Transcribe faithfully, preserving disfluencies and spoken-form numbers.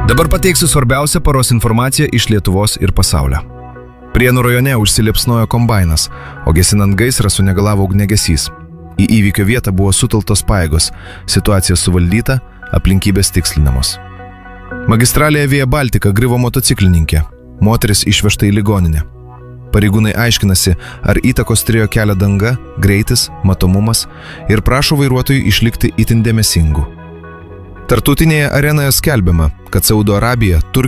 Dabar pateiksiu svarbiausią paros informaciją iš Lietuvos ir pasaulio. Prienų rajone užsiliepsnojo kombainas, o gesinant gaisrą sunegalavo ugniagesys. Į įvykio vietą buvo sutelktos pajėgos, situacija suvaldyta, aplinkybės tikslinamos. Magistralėje Via Baltica griuvo motociklininkė, moteris išvežta į ligoninę. Pareigūnai aiškinasi, ar įtakos turėjo kelio danga, greitis, matomumas ir prašo vairuotojų išlikti itin dėmesingų. Tarptautinėje arenoje skelbiama, kad Saudo Arabija, Turkija